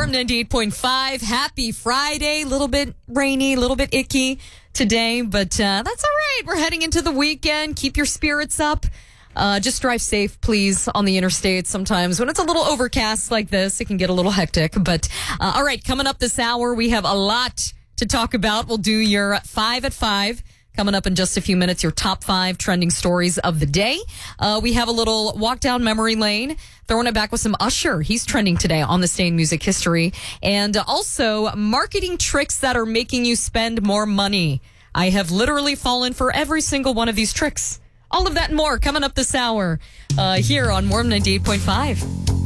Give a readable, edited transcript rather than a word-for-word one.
Warm 98.5. Happy Friday. A little bit rainy, a little bit icky today, but that's all right. We're heading into the weekend. Keep your spirits up. Just drive safe, please, on the interstate. Sometimes when it's a little overcast like this, it can get a little hectic. But all right, coming up this hour, we have a lot to talk about. We'll do your 5 at 5. Coming up in just a few minutes, your top 5 trending stories of the day. We have a little walk down memory lane, throwing it back with some Usher. He's trending today on this day in music history. And also marketing tricks that are making you spend more money. I have literally fallen for every single one of these tricks. All of that and more coming up this hour here on Warm 98.5.